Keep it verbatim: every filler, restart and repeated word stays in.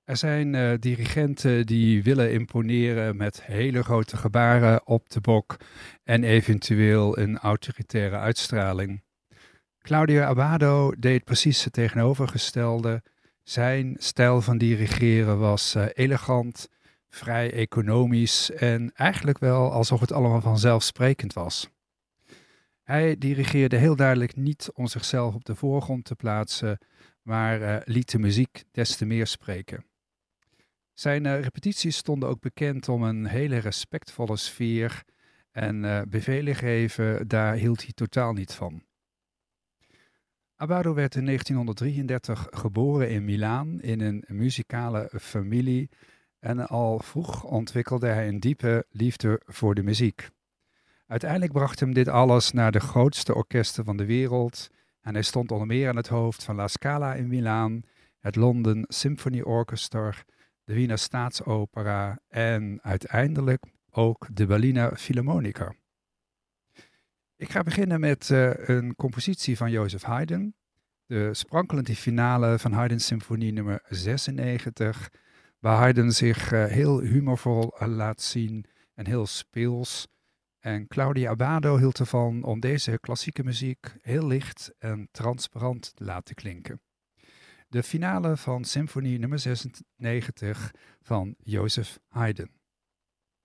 Er zijn eh, dirigenten die willen imponeren met hele grote gebaren op de bok en eventueel een autoritaire uitstraling. Claudio Abbado deed precies het tegenovergestelde. Zijn stijl van dirigeren was eh, elegant, vrij economisch en eigenlijk wel alsof het allemaal vanzelfsprekend was. Hij dirigeerde heel duidelijk niet om zichzelf op de voorgrond te plaatsen, maar eh, liet de muziek des te meer spreken. Zijn eh, repetities stonden ook bekend om een hele respectvolle sfeer en eh, bevelen geven, daar hield hij totaal niet van. Abbado werd in negentienhonderddrieëndertig geboren in Milaan in een muzikale familie en al vroeg ontwikkelde hij een diepe liefde voor de muziek. Uiteindelijk bracht hem dit alles naar de grootste orkesten van de wereld en hij stond onder meer aan het hoofd van La Scala in Milaan, het London Symphony Orchestra, de Wiener Staatsopera en uiteindelijk ook de Berliner Philharmonica. Ik ga beginnen met uh, een compositie van Joseph Haydn, de sprankelende finale van Haydn's symfonie nummer zesennegentig, waar Haydn zich uh, heel humorvol uh, laat zien en heel speels. En Claudio Abbado hield ervan om deze klassieke muziek heel licht en transparant te laten klinken. De finale van symfonie nummer zesennegentig van Joseph Haydn.